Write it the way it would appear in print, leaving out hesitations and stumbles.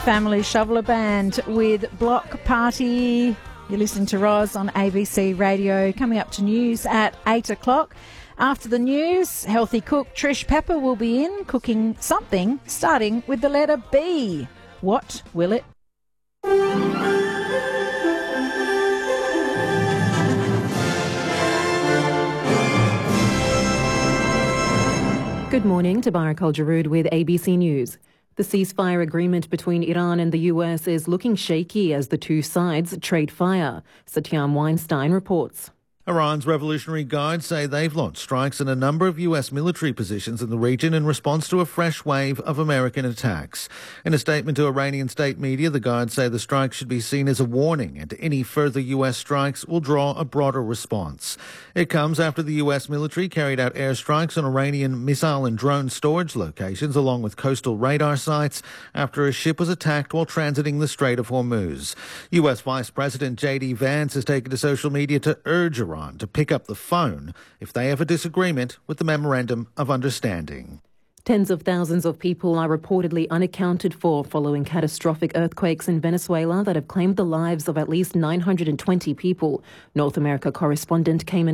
Family Shoveler Band with Block Party. You're listening to Roz on ABC Radio. Coming up to news at 8 o'clock. After the news, healthy cook Trish Pepper will be in cooking something starting with the letter B. What will it? Good morning, Tabarak Al-Jarood with ABC News. The ceasefire agreement between Iran and the US is looking shaky as the two sides trade fire. Satyam Weinstein reports. Iran's Revolutionary Guard say they've launched strikes in a number of US military positions in the region in response to a fresh wave of American attacks. In a statement to Iranian state media, the Guard say the strikes should be seen as a warning and any further US strikes will draw a broader response. It comes after the US military carried out airstrikes on Iranian missile and drone storage locations along with coastal radar sites after a ship was attacked while transiting the Strait of Hormuz. US Vice President J.D. Vance has taken to social media to urge Iran to pick up the phone if they have a disagreement with the Memorandum of Understanding. Tens of thousands of people are reportedly unaccounted for following catastrophic earthquakes in Venezuela that have claimed the lives of at least 920 people. North America correspondent Cayman